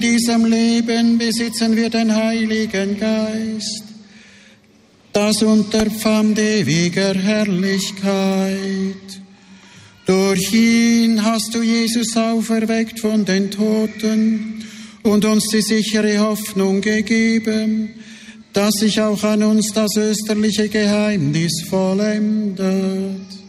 diesem Leben besitzen wir den Heiligen Geist, das Unterpfand ewiger Herrlichkeit. Durch ihn hast du Jesus auferweckt von den Toten und uns die sichere Hoffnung gegeben, dass sich auch an uns das österliche Geheimnis vollendet.